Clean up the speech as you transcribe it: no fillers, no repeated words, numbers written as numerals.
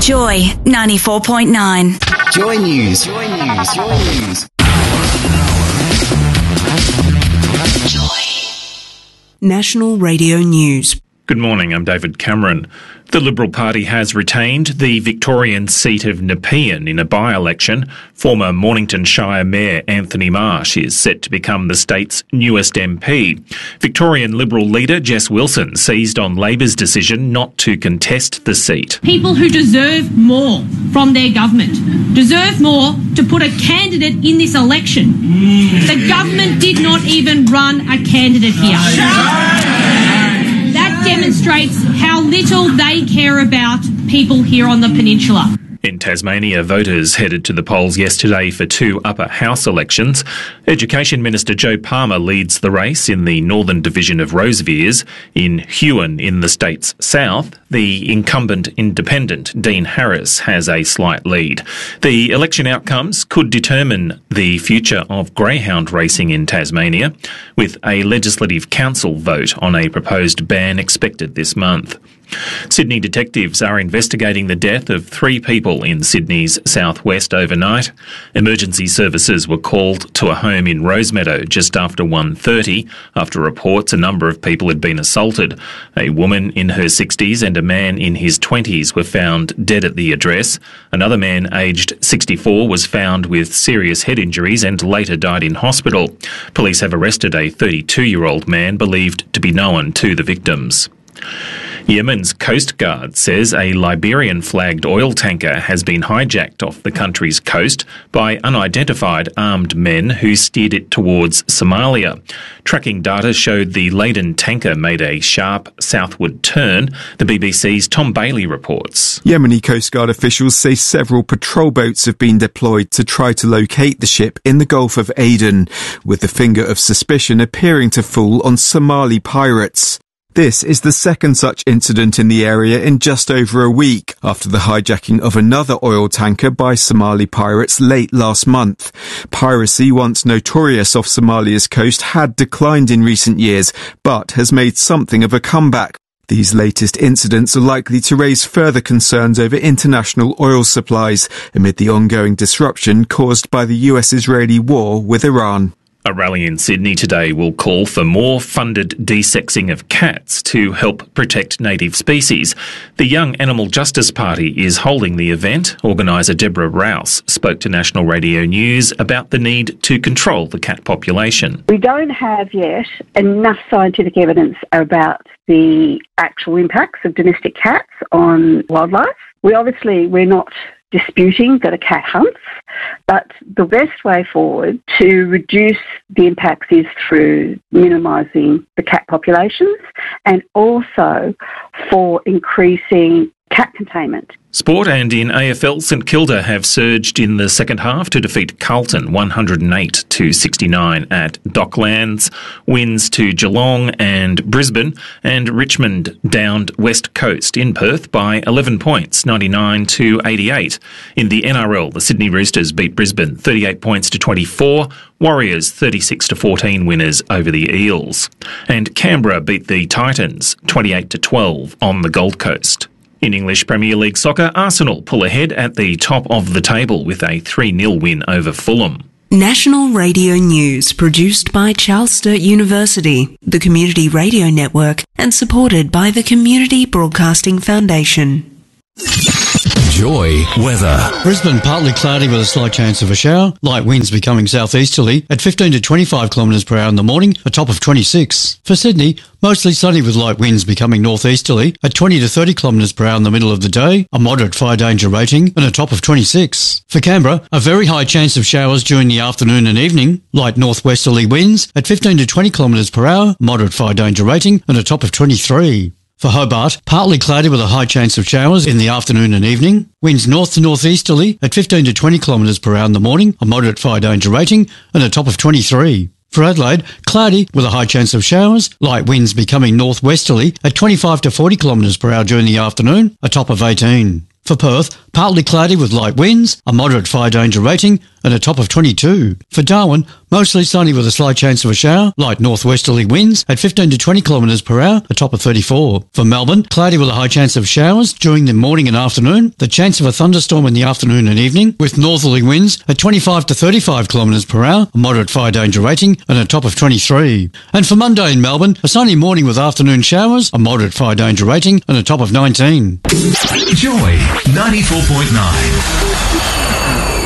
Joy 94.9. Joy News. National Radio News. Good morning, I'm David Cameron. The Liberal Party has retained the Victorian seat of Nepean in a by-election. Former Mornington Shire Mayor Anthony Marsh is set to become the state's newest MP. Victorian Liberal leader Jess Wilson seized on Labor's decision not to contest the seat. People who deserve more from their government deserve more to put a candidate in this election. The government did not even run a candidate here. That demonstrates how little they care about people here on the peninsula. In Tasmania, voters headed to the polls yesterday for two upper house elections. Education Minister Joe Palmer leads the race in the northern division of Rosevears. In Huon, in the state's south, the incumbent independent Dean Harris has a slight lead. The election outcomes could determine the future of greyhound racing in Tasmania, with a Legislative Council vote on a proposed ban expected this month. Sydney detectives are investigating the death of 3 people in Sydney's southwest overnight. Emergency services were called to a home in Rosemeadow just after 1:30 after reports a number of people had been assaulted. A woman in her 60s and a man in his 20s were found dead at the address. Another man aged 64 was found with serious head injuries and later died in hospital. Police have arrested a 32-year-old man believed to be known to the victims. Yemen's Coast Guard says a Liberian-flagged oil tanker has been hijacked off the country's coast by unidentified armed men who steered it towards Somalia. Tracking data showed the laden tanker made a sharp southward turn. The BBC's Tom Bailey reports. Yemeni Coast Guard officials say several patrol boats have been deployed to try to locate the ship in the Gulf of Aden, with the finger of suspicion appearing to fall on Somali pirates. This is the second such incident in the area in just over a week, after the hijacking of another oil tanker by Somali pirates late last month. Piracy, once notorious off Somalia's coast, had declined in recent years, but has made something of a comeback. These latest incidents are likely to raise further concerns over international oil supplies, amid the ongoing disruption caused by the US-Israeli war with Iran. A rally in Sydney today will call for more funded desexing of cats to help protect native species. The Young Animal Justice Party is holding the event. Organiser Deborah Rouse spoke to National Radio News about the need to control the cat population. We don't have yet enough scientific evidence about the actual impacts of domestic cats on wildlife. We're not disputing that a cat hunts, but the best way forward to reduce the impacts is through minimising the cat populations and also for increasing cat containment. Sport, and in AFL, St Kilda have surged in the second half to defeat Carlton 108-69 at Docklands. Wins to Geelong and Brisbane, and Richmond downed West Coast in Perth by 11 points, 99-88. In the NRL, the Sydney Roosters beat Brisbane 38 points to 24. Warriors 36-14 winners over the Eels. And Canberra beat the Titans 28-12 on the Gold Coast. In English Premier League soccer, Arsenal pull ahead at the top of the table with a 3-0 win over Fulham. National Radio News, produced by Charles Sturt University, the Community Radio Network, and supported by the Community Broadcasting Foundation. Joy weather. Brisbane partly cloudy with a slight chance of a shower. Light winds becoming southeasterly at 15 to 25 kilometres per hour in the morning, a top of 26. For Sydney, mostly sunny with light winds becoming northeasterly at 20 to 30 kilometres per hour in the middle of the day, a moderate fire danger rating and a top of 26. For Canberra, a very high chance of showers during the afternoon and evening, light northwesterly winds at 15 to 20 kilometres per hour, moderate fire danger rating and a top of 23. For Hobart, partly cloudy with a high chance of showers in the afternoon and evening. Winds north to northeasterly at 15 to 20 kilometres per hour in the morning, a moderate fire danger rating and a top of 23. For Adelaide, cloudy with a high chance of showers, light winds becoming northwesterly at 25 to 40 kilometres per hour during the afternoon, a top of 18. For Perth, partly cloudy with light winds, a moderate fire danger rating and a top of 22. For Darwin, mostly sunny with a slight chance of a shower, light northwesterly winds at 15 to 20 kilometres per hour, a top of 34. For Melbourne, cloudy with a high chance of showers during the morning and afternoon, the chance of a thunderstorm in the afternoon and evening, with northerly winds at 25 to 35 kilometres per hour, a moderate fire danger rating, and a top of 23. And for Monday in Melbourne, a sunny morning with afternoon showers, a moderate fire danger rating, and a top of 19. Joy 94.9.